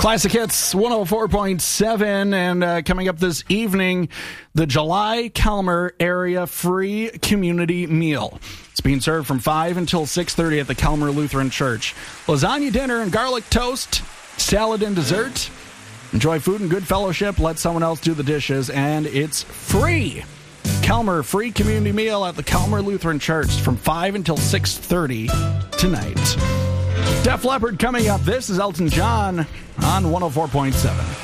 Classic Hits 104.7, and coming up this evening, the July Calmer Area Free Community Meal. It's being served from 5 until 6:30 at the Calmer Lutheran Church. Lasagna dinner and garlic toast, salad and dessert. Enjoy food and good fellowship. Let someone else do the dishes, and it's free. Calmer Free Community Meal at the Calmer Lutheran Church from 5 until 6:30 tonight. Def Leppard coming up. This is Elton John on 104.7.